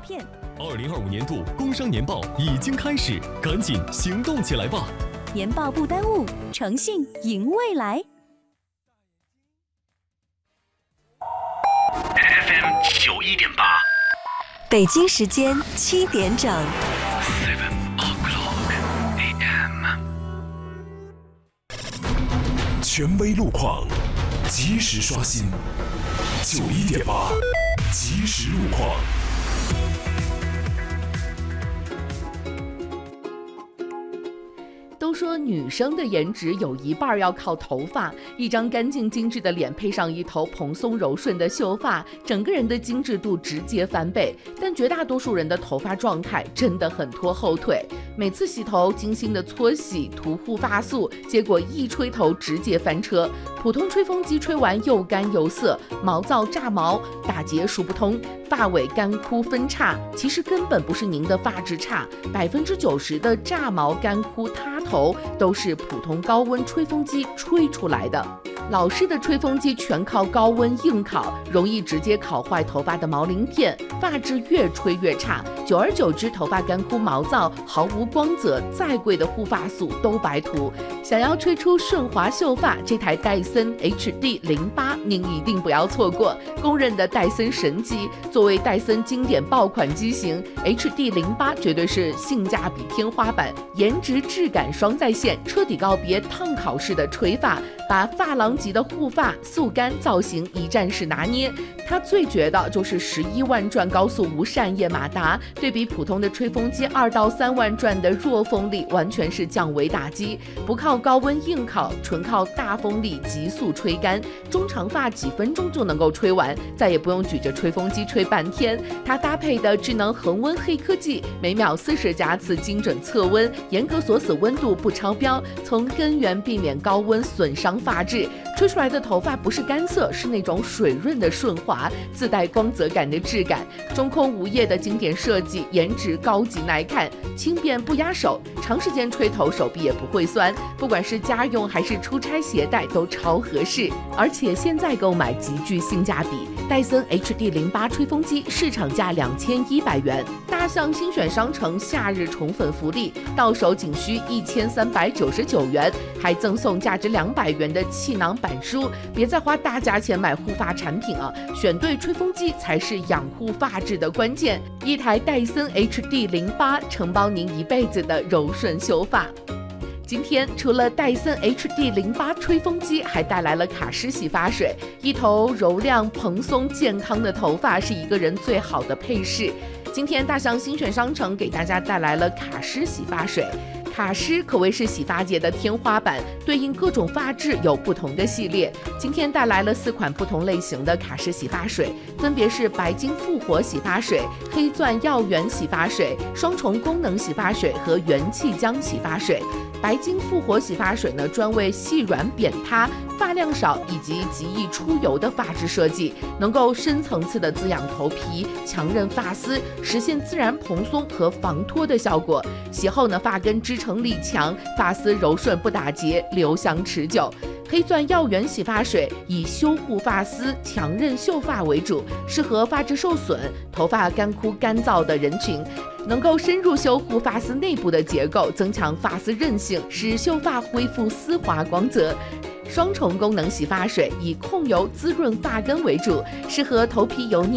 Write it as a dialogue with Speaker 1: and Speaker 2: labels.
Speaker 1: 片。
Speaker 2: 2025年度工商年报已经开始，赶紧行动起来吧！
Speaker 1: 年报不耽误，诚信赢未来。
Speaker 3: FM 91.8，
Speaker 4: 北京时间7点整。
Speaker 3: 7 o'clock AM。
Speaker 5: 权威路况，及时刷新。91.8，即时路况。
Speaker 6: 都说女生的颜值有一半要靠头发，一张干净精致的脸配上一头蓬松柔顺的秀发，整个人的精致度直接翻倍。但绝大多数人的头发状态真的很拖后腿，每次洗头精心的搓洗涂护发素，结果一吹头直接翻车。普通吹风机吹完又干又涩，毛躁炸毛，打结数不通，发尾干枯分叉。其实根本不是您的发质差，90%的炸毛干枯塌头都是普通高温吹风机吹出来的。老式的吹风机全靠高温硬烤，容易直接烤坏头发的毛鳞片，发质越吹越差，久而久之头发干枯毛躁，毫无光泽，再贵的护发素都白涂。想要吹出顺滑秀发，这台戴森 HD08您一定不要错过，公认的戴森神机。作为戴森经典爆款机型， HD08绝对是性价比天花板，颜值质感双在线，彻底告别烫烤式的吹发，把发廊级的护发速干造型一站式拿捏。它最绝的就是11万转高速无扇叶马达，对比普通的吹风机2到3万转的弱风力，完全是降维打击。不靠高温硬烤，纯靠大风力急速吹干，中长发几分钟就能够吹完，再也不用举着吹风机吹半天。它搭配的智能恒温黑科技，每秒40加次精准测温，严格锁死温度不超标，从根源避免高温损伤发质。吹出来的头发不是干涩，是那种水润的顺滑，自带光泽感的质感。中空无叶的经典设计，颜值高级耐看，轻便不压手，长时间吹头手臂也不会酸，不管是家用还是出差携带都超合适。而且现在购买极具性价比，戴森 HD08吹风机市场价2100元，大象新选商城夏日宠粉福利，到手仅需1399元，还赠送价值200元的气囊板书。别再花大价钱买护发产品啊，选对吹风机才是养护发质的关键。一台戴森 HD08承包您一辈子的柔顺秀发。今天除了戴森 HD08吹风机，还带来了卡诗洗发水。一头柔亮蓬松健康的头发是一个人最好的配饰。今天大象新选商城给大家带来了卡诗洗发水。卡诗可谓是洗发界的天花板，对应各种发质有不同的系列。今天带来了4款不同类型的卡诗洗发水，分别是白金复活洗发水、黑钻耀源洗发水、双重功能洗发水和元气浆洗发水。白金复活洗发水呢，专为细软扁塌、发量少以及极易出油的发质设计，能够深层次的滋养头皮，强韧发丝，实现自然蓬松和防脱的效果。洗后呢，发根支撑力强，发丝柔顺不打结，留香持久。黑钻耀源洗发水以修护发丝、强韧秀发为主，适合发质受损、头发干枯干燥的人群，能够深入修护发丝内部的结构，增强发丝韧性，使秀发恢复丝滑光泽。双重功能洗发水以控油滋润发根为主，适合头皮油腻